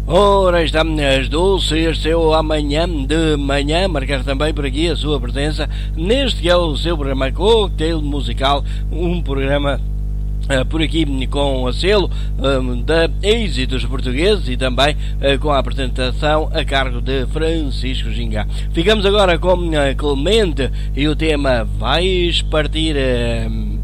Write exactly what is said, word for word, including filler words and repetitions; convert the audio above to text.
Ora, estamos às doze, este é o Amanhã de Manhã, marcar também por aqui a sua presença neste que é o seu programa Cocktail Musical, um programa uh, por aqui com o selo um, da Êxitos Portugueses e também uh, com a apresentação a cargo de Francisco Gingá. Ficamos agora com uh, Clemente e o tema Vais Partir... Uh,